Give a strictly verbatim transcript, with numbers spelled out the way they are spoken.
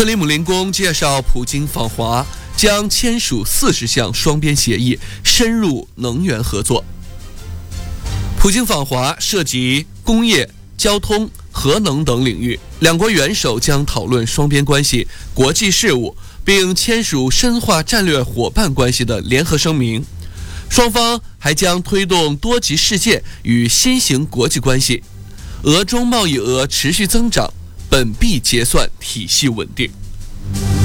克里姆林宫介绍，普京访华将签署四十项双边协议，深入能源合作。普京访华涉及工业、交通、核能等领域，两国元首将讨论双边关系、国际事务，并签署深化战略伙伴关系的联合声明。双方还将推动多极世界与新型国际关系，俄中贸易额持续增长，本币结算体系稳定。